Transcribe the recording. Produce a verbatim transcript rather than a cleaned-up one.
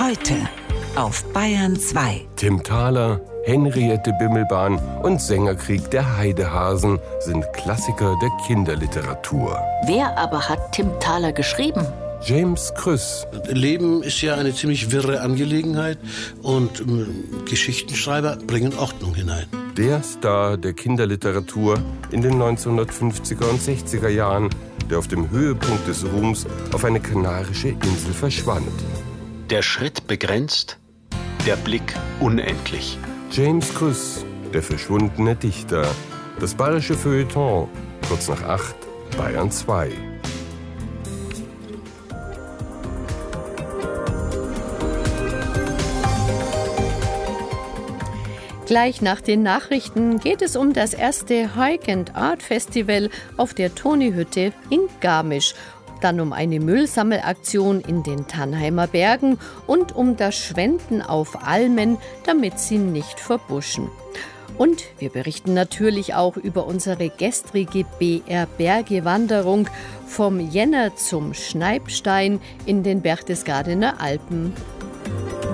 Heute auf Bayern zwei. Tim Thaler, Henriette Bimmelbahn und Sängerkrieg der Heidehasen sind Klassiker der Kinderliteratur. Wer aber hat Tim Thaler geschrieben? James Krüss. Leben ist ja eine ziemlich wirre Angelegenheit und äh, Geschichtenschreiber bringen Ordnung hinein. Der Star der Kinderliteratur in den neunzehnhundertfünfziger und sechziger Jahren, der auf dem Höhepunkt des Ruhms auf eine kanarische Insel verschwand. Der Schritt begrenzt, der Blick unendlich. James Krüss, der verschwundene Dichter. Das bayerische Feuilleton, kurz nach acht, Bayern zwei. Gleich nach den Nachrichten geht es um das erste Hike and Art Festival auf der Toni-Hütte in Garmisch, dann um eine Müllsammelaktion in den Tannheimer Bergen und um das Schwenden auf Almen, damit sie nicht verbuschen. Und wir berichten natürlich auch über unsere gestrige B R-Berge-Wanderung vom Jänner zum Schneibstein in den Berchtesgadener Alpen.